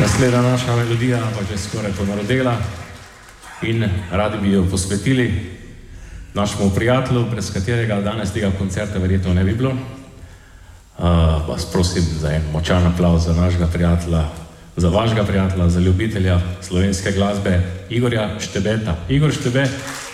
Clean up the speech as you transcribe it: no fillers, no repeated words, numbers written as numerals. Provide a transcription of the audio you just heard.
Naslednja naša melodija pa že skoraj ponarodela in radi bi jo posvetili našemu prijatelju, brez katerega danes tega koncerta verjetno ne bi bilo. Vas prosim za en močan aplavz za našega prijatelja, za vašega prijatelja, za ljubitelja slovenske glasbe Igorja Štebeta. Igor Štebe.